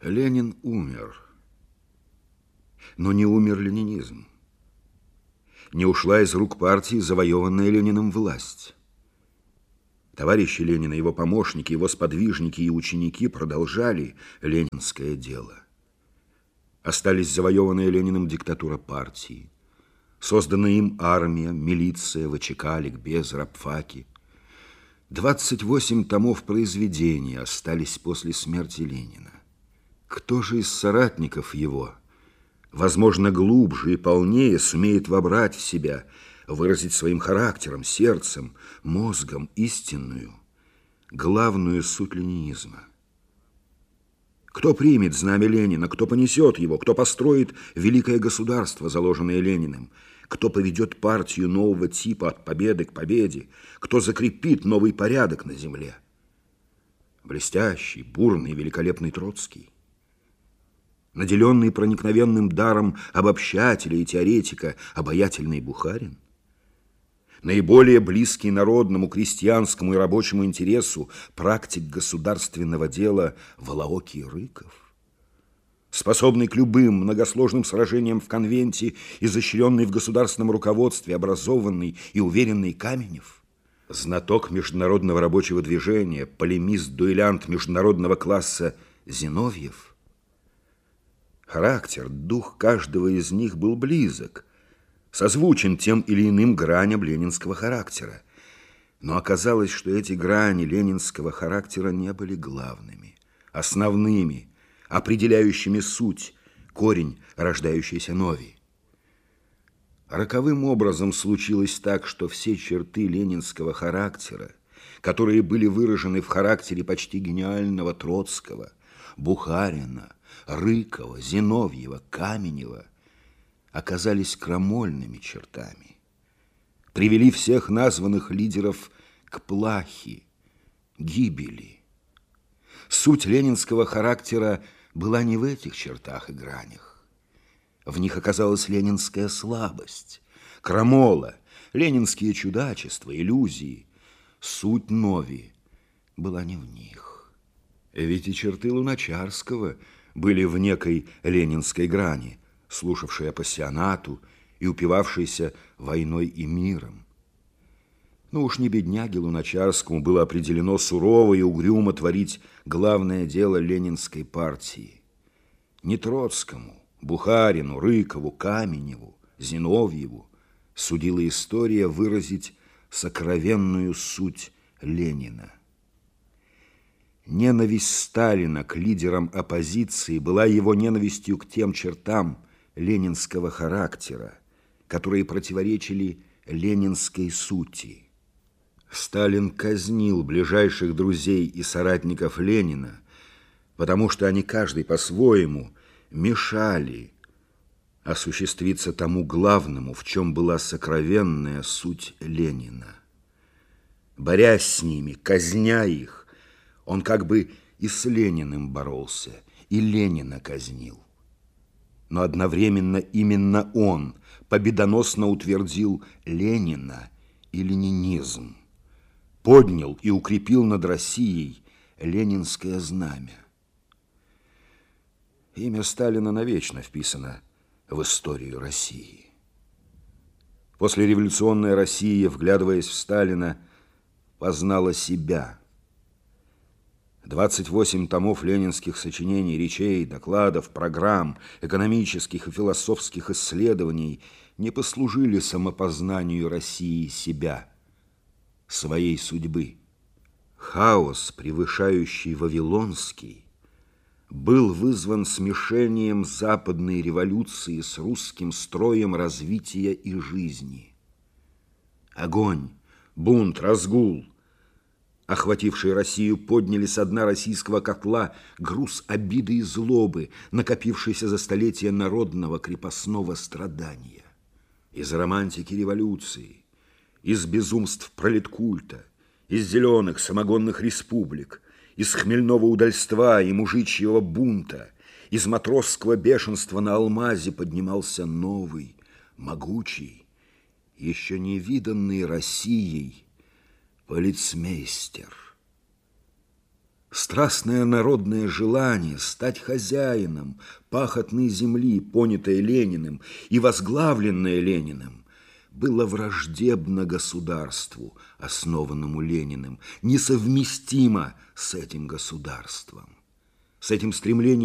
Ленин умер, но не умер ленинизм. Не ушла из рук партии завоеванная Лениным власть. Товарищи Ленина, его помощники, его сподвижники и ученики продолжали ленинское дело. Остались завоеванная Лениным диктатура партии, созданная им армия, милиция, ВЧК, ликбез, рабфаки. 28 томов произведений остались после смерти Ленина. Кто же из соратников его, возможно, глубже и полнее сумеет вобрать в себя, выразить своим характером, сердцем, мозгом истинную, главную суть ленинизма? Кто примет знамя Ленина, кто понесет его, кто построит великое государство, заложенное Лениным, кто поведет партию нового типа от победы к победе, кто закрепит новый порядок на земле? Блестящий, бурный, великолепный Троцкий, наделенный проникновенным даром обобщателя и теоретика, обаятельный Бухарин, наиболее близкий народному, крестьянскому и рабочему интересу практик государственного дела Волоокий Рыков, способный к любым многосложным сражениям в конвенте, изощренный в государственном руководстве, образованный и уверенный Каменев, знаток международного рабочего движения, полемист-дуэлянт международного класса Зиновьев. Характер, дух каждого из них был близок, созвучен тем или иным граням ленинского характера. Но оказалось, что эти грани ленинского характера не были главными, основными, определяющими суть, корень рождающейся нови. Роковым образом случилось так, что все черты ленинского характера, которые были выражены в характере почти гениального Троцкого, Бухарина, Рыкова, Зиновьева, Каменева, оказались крамольными чертами, привели всех названных лидеров к плахе, гибели. Суть ленинского характера была не в этих чертах и гранях. В них оказалась ленинская слабость, крамола, ленинские чудачества, иллюзии. Суть нови была не в них. Ведь и черты Луначарского были в некой ленинской грани, слушавшей апассионату и упивавшейся войной и миром. Но уж не бедняге Луначарскому было определено сурово и угрюмо творить главное дело ленинской партии. Не Троцкому, Бухарину, Рыкову, Каменеву, Зиновьеву судила история выразить сокровенную суть Ленина. Ненависть Сталина к лидерам оппозиции была его ненавистью к тем чертам ленинского характера, которые противоречили ленинской сути. Сталин казнил ближайших друзей и соратников Ленина, потому что они каждый по-своему мешали осуществиться тому главному, в чем была сокровенная суть Ленина. Борясь с ними, казня их, он как бы и с Лениным боролся, и Ленина казнил. Но одновременно именно он победоносно утвердил Ленина и ленинизм, поднял и укрепил над Россией ленинское знамя. Имя Сталина навечно вписано в историю России. Послереволюционная Россия, вглядываясь в Сталина, познала себя. 28 томов ленинских сочинений, речей, докладов, программ, экономических и философских исследований не послужили самопознанию России себя, своей судьбы. Хаос, превышающий вавилонский, был вызван смешением западной революции с русским строем развития и жизни. Огонь, бунт, разгул, охватившие Россию, подняли со дна российского котла груз обиды и злобы, накопившийся за столетия народного крепостного страдания. Из романтики революции, из безумств пролеткульта, из зеленых самогонных республик, из хмельного удальства и мужичьего бунта, из матросского бешенства на Алмазе поднимался новый, могучий, еще не виданный Россией полицмейстер. Страстное народное желание стать хозяином пахотной земли, понятое Лениным и возглавленное Лениным, было враждебно государству, основанному Лениным, несовместимо с этим государством. С этим стремлением